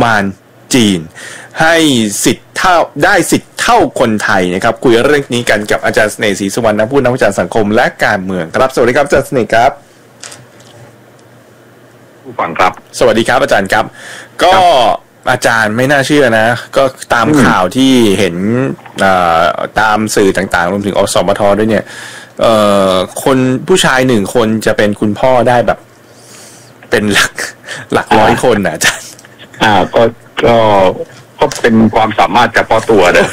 มารจีนให้สิทธิ์เท่าได้สิทธิ์เท่าคนไทยนะครับคุยเรื่องนี้กันกับอาจารย์เสน่ห์ศรีสุวรรณผู้นักวิจารณ์สังคมและการเมืองครับสวัสดีครับอาจารย์เสน่ห์ครับผู้ฟังครับสวัสดีครับอาจารย์ครับก็อาจารย์ไม่น่าเชื่อนะก็ตามข่าวที่เห็นตามสื่อต่างๆรวมถึงอสมทด้วยเนี่ยคนผู้ชาย1 คนจะเป็นคุณพ่อได้แบบเป็นหลักร้อยคนนะอาจารย์ก็เป็นความสามารถเฉพาะตัวนะ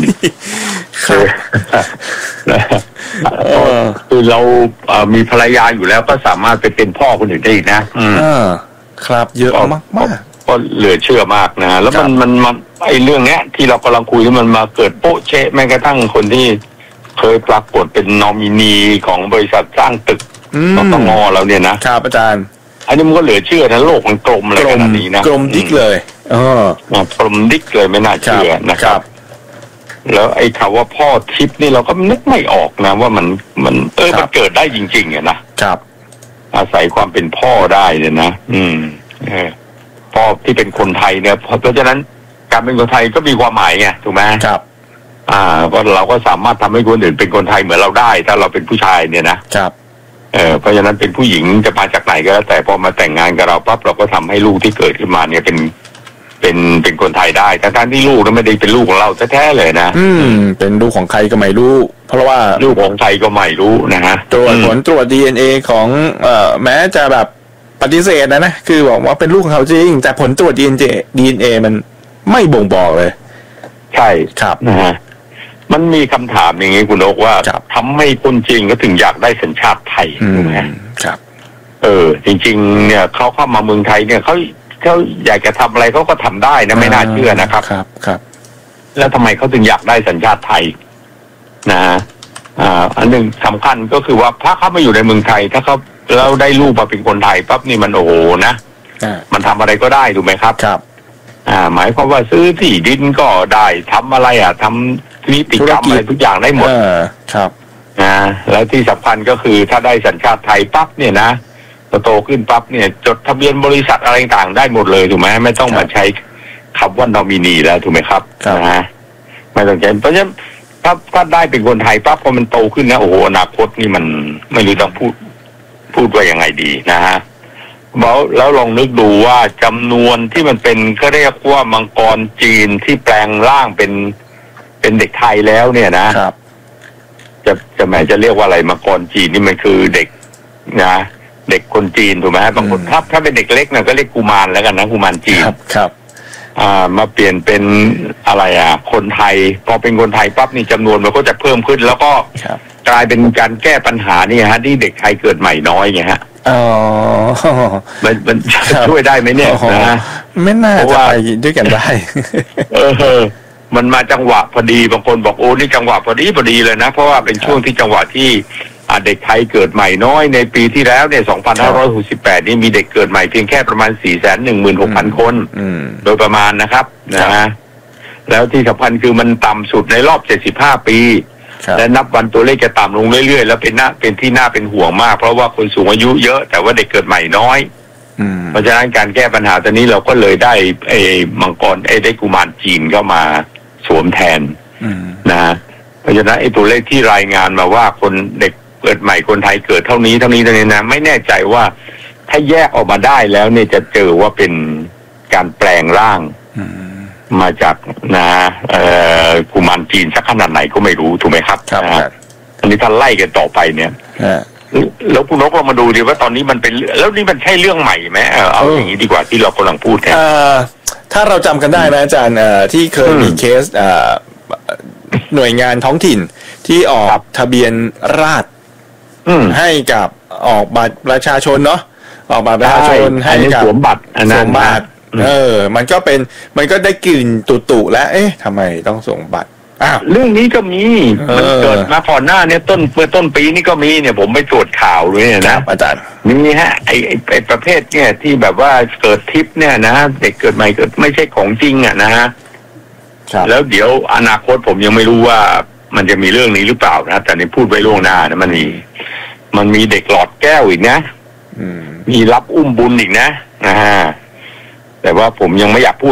คือเรามีภรรยาอยู่แล้วก็สามารถไปเป็นพ่อคนอื่นได้อีกนะครับเยอะมากก็เหลือเชื่อมากนะแล้วมันไอ้เรื่องเนี้ยที่เรากำลังคุยมันมาเกิดโป๊ะเช๊ะแม้กระทั่งคนที่เคยปรากฏเป็นนอมินีของบริษัทสร้างตึกตง.แล้วเนี่ยนะครับอาจารย์อันนี้มันก็เหลือเชื่อนะโลกมันกลมอะไรขนาดนี้นะกลมดิ๊กเลยกลมดิ๊กเลยไม่น่าเชื่อนะครับแล้วไอ้คำว่าพ่อทิพย์นี่เราก็นึกไม่ออกนะว่ามันมันเกิดได้จริงๆอะนะครับอาศัยความเป็นพ่อได้เนี่ยนะพ่อที่เป็นคนไทยเนี่ยเพราะฉะนั้นการเป็นคนไทยก็มีความหมายไงถูกไหมครับก็เราก็สามารถทำให้คนอื่นเป็นคนไทยเหมือนเราได้ถ้าเราเป็นผู้ชายเนี่ยนะครับเพราะฉะนั้นเป็นผู้หญิงจะมาจากไหนก็แล้วแต่พอมาแต่งงานกับเราปั๊บเราก็ทำให้ลูกที่เกิดขึ้นมาเนี่ยเป็นคนไทยได้ทั้งที่ลูกนั้นไม่ได้เป็นลูกของเราแท้ๆเลยนะเป็นลูกของใครก็ไม่รู้เพราะว่าลูกของใครก็ไม่รู้นะฮะผลตรวจ DNA ของแม้จะแบบปฏิเสธนะคือบอกว่าเป็นลูกของเขาจริงแต่ผลตรวจ DNA มันไม่บ่งบอกเลยใช่ครับนะฮะมันมีคำถามอย่างนี้คุณโอ๊คว่าทำให้คนจีนก็ถึงอยากได้สัญชาติไทยถูกไหมครับจริงๆเนี่ยเขาเข้ามาเมืองไทยเนี่ยเขาอยากจะทำอะไรเขาก็ทำได้นะไม่น่าเชื่อนะครับครับแล้วทำไมเขาถึงอยากได้สัญชาติไทยนะอันหนึ่งสำคัญก็คือว่าถ้าเขามาอยู่ในเมืองไทยถ้าเขาแล้วได้ลูกมาเป็นคนไทยปั๊บนี่มันโอ้โหนะมันทำอะไรก็ได้ถูกไหมครับครับหมายความว่าซื้อที่ดินก็ได้ทำอะไรทำนิติกรรมอะไรทุกอย่างได้หมดครับแล้วที่สำคัญก็คือถ้าได้สัญชาติไทยปั๊บเนี่ยนะโตขึ้นปั๊บเนี่ยจดทะเบียนบริษัทอะไรต่างได้หมดเลยถูกไหมไม่ต้องมาใช้คำว่านอมินีแล้วถูกไหมครับไม่ต้องใช้เพราะฉะนั้นถ้าได้เป็นคนไทยปั๊บพอมันโตขึ้นนะโอ้โหอนาคตนี่มันไม่รู้ต้องพูดว่ายังไงดีนะฮะแล้วลองนึกดูว่าจำนวนที่มันเป็นก็เรียกว่ามังกรจีนที่แปลงร่างเป็นเด็กไทยแล้วเนี่ยนะครับจะหมายจะเรียกว่าอะไรมังกรจีนนี่มันคือเด็กนะเด็กคนจีนถูกไหมบางคนถ้าเป็นเด็กเล็กนะก็เรียกกุมารแล้วกันนะกุมารจีนครับมาเปลี่ยนเป็นอะไรคนไทยพอเป็นคนไทยปั๊บนี่จำนวนมันก็จะเพิ่มขึ้นแล้วก็กลายเป็นการแก้ปัญหานี่ฮะที่เด็กไทยเกิดใหม่น้อยไงฮะมันช่วยได้ไหมเนี่ยนะไม่น่าจะไปด้วยกันได้มันมาจังหวะพอดีบางคนบอกโอ้นี่จังหวะพอดีเลยนะเพราะว่าเป็นช่วงที่จังหวะที่เด็กไทยเกิดใหม่น้อยในปีที่แล้วเนี่ย2568นี่มีเด็กเกิดใหม่เพียงแค่ประมาณ 416,000 คนโดยประมาณนะครับนะแล้วที่สำคัญคือมันต่ำสุดในรอบ75 ปีและนับวันตัวเลขจะต่ำลงเรื่อยๆแล้วเป็นที่น่าเป็นห่วงมากเพราะว่าคนสูงอายุเยอะแต่ว่าเด็กเกิดใหม่น้อยเพราะฉะนั้นการแก้ปัญหาตอนนี้เราก็เลยได้มังกรได้กุมารจีนเข้ามาสวมแทนนะเพราะฉะนั้นตัวเลขที่รายงานมาว่าคนเด็กเกิดใหม่คนไทยเกิดเท่านี้นะไม่แน่ใจว่าถ้าแยกออกมาได้แล้วเนี่ยจะเจอว่าเป็นการแปลงร่างมาจากกุมารจีนสักขนาดไหนก็ไม่รู้ถูกไหมครับอันนี้ถ้าไล่กันต่อไปเนี่ยแล้วคุณนกเรามาดูดิว่าตอนนี้มันเป็นแล้วนี่มันใช่เรื่องใหม่ไหมเอาอย่างนี้ดีกว่าที่เรากำลังพูดกันถ้าเราจำกันได้นะอาจารย์ที่เคยมีเคสหน่วยงานท้องถิ่นที่ออกทะเบียนราษฎร์ให้กับออกบัตรประชาชนเนาะออกบัตรประชาชนให้กับสวมบัตรมันก็ได้กลิ่นตุๆแล้วทำไมต้องสวมบัตรเรื่องนี้ก็มีมันเกิดมาก่อนหน้าเนี่ยต้นปีนี่ก็มีเนี่ยผมไปตรวจข่าวเลยนะอาจารย์มีฮะไอประเภทเนี่ยที่แบบว่าเกิดทิพย์เนี่ยนะเด็กเกิดใหม่เกิดไม่ใช่ของจริงนะฮะแล้วเดี๋ยวอนาคตผมยังไม่รู้ว่ามันจะมีเรื่องนี้หรือเปล่านะแต่ในพูดไว้ล่วงหน้านะมันมีเด็กหลอดแก้วอีกนะมีรับอุ้มบุญอีกนะแต่ว่าผมยังไม่อยากพูด